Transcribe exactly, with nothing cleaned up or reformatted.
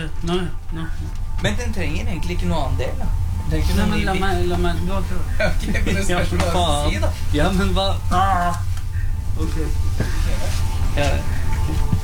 Nei, nei. Men den trenger egentlig ikke noe annen del, da. Den trenger ikke Nei, noe men ny la bit. meg, la meg gå til det. Ok, men det spørs hva du skal si, da. Ja, men hva? Ah. Ok. Ja.